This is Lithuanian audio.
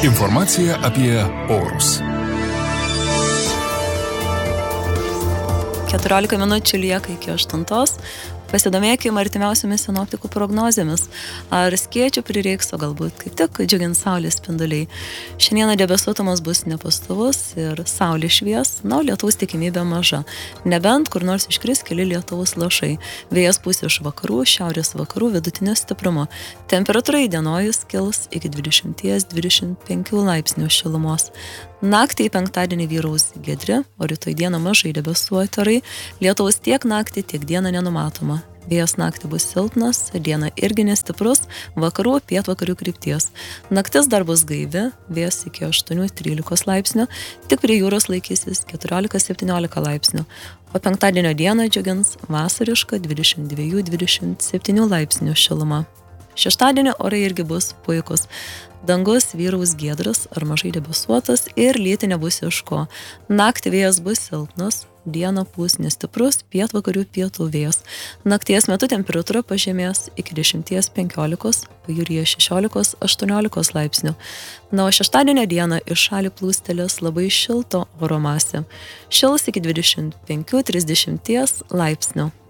Informacija apie orus. 14 minučių lieka iki 8. Pasidomėkime artimiausiomis sinoptikų prognozėmis. Ar skėčių prireiks, o galbūt kaip tik džiugins saulės spinduliai. Šiandieną debesuotumas bus nepastovus ir saulė švies, o lietaus tikimybė maža. Nebent kur nors iškris keli lietaus lašai. Vėjas pūs iš vakarų, šiaurės vakarų vidutinio stiprumo. Temperatūra įdienojus kils iki 20-25 laipsnių šilumos. Naktį į penktadienį vyraus giedri, o rytoj dieną mažai debesuoti orai. Lietaus tiek naktį, tiek dieną nenumatoma. Vėjas naktį bus silpnas, diena irgi nestiprus, vakarų pietvakarių krypties. Naktis dar bus gaivi, vėjas iki 8-13 laipsnių, tik prie jūros laikysis 14-17 laipsnių. O penktadienio dieną džiugins vasariška 22-27 laipsnių šiluma. Šeštadienio orai irgi bus puikus. Dangus vyraus giedras ar mažai debesuotas ir lyti nebus iš ko. Naktį vėjas bus silpnas, dieną pūs nestiprus pietvakarių pietų vėjas. Nakties metu temperatūra pažemės iki 10-15, pajūryje 16-18 laipsnių. Na, o šeštadienio dieną iš šalį plūstelės labai šilto oro masė. Šils iki 25-30 laipsnių.